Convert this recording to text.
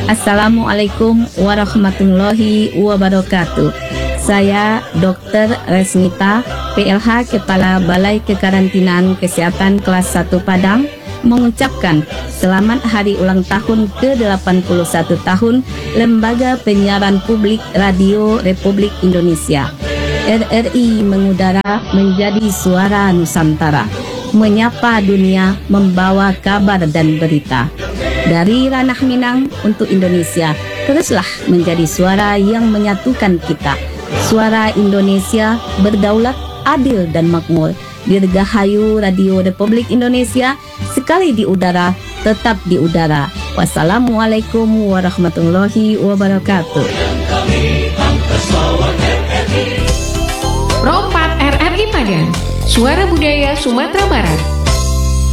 Assalamualaikum warahmatullahi wabarakatuh. Saya Dr. Resmita, PLH Kepala Balai Kekarantinaan Kesehatan Kelas 1 Padang, mengucapkan selamat hari ulang tahun ke-81 tahun Lembaga Penyiaran Publik Radio Republik Indonesia. RRI mengudara menjadi suara Nusantara, menyapa dunia, membawa kabar dan berita. Dari ranah Minang untuk Indonesia, teruslah menjadi suara yang menyatukan kita. Suara Indonesia berdaulat, adil dan makmur. Dirgahayu Radio Republik Indonesia, sekali di udara, tetap di udara. Wassalamualaikum warahmatullahi wabarakatuh. Pro 4 RRI Padang, Suara Budaya Sumatera Barat.